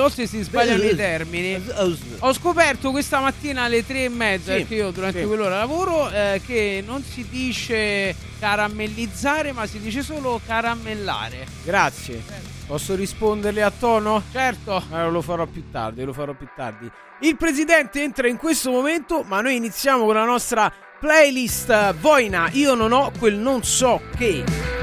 volte si sbagliano i termini. Ho scoperto questa mattina alle 3:30, perché io durante quell'ora lavoro, che non si dice caramellizzare, ma si dice solo caramellare. Grazie. Posso risponderle a tono? Certo. Lo farò più tardi. Il presidente entra in questo momento, ma noi iniziamo con la nostra playlist Voina, io non ho quel non so che.